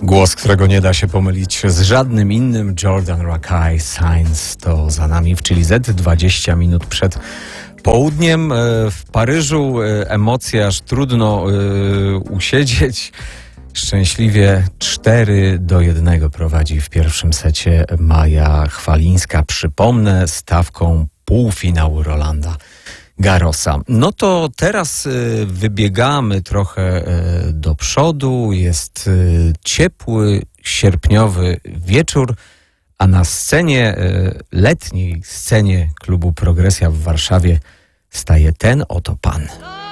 Głos, którego nie da się pomylić z żadnym innym, Jordan Rakei, Signs, to za nami w Chili Z, 20 minut przed południem. W Paryżu emocje aż trudno usiedzieć. Szczęśliwie 4-1 prowadzi w pierwszym secie Maja Chwalińska. Przypomnę, stawką półfinału Rolanda Garrosa. No to teraz wybiegamy trochę do przodu. Jest ciepły, sierpniowy wieczór, a na scenie, letniej scenie klubu Progresja w Warszawie staje ten oto pan.